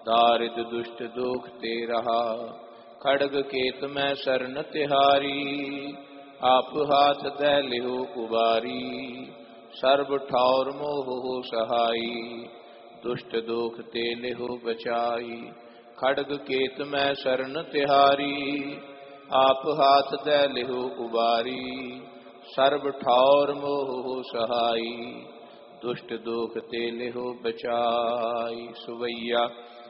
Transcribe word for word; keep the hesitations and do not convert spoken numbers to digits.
दारिद दुष्ट दुख ते रहा, खड़ग केत मैं शरण तिहारी। आप हाथ दे लिहो उबारी, सर्ब ठौर मोह हो सहाई। दुष्ट दुख ते लिहो बचाई, खड़ग केत मैं शरण तिहारी। आप हाथ दे लिहो उबारी, सर्ब ठौर मोह हो सहाई। दुष्ट दुख ते लिहो बचाई। सुवैया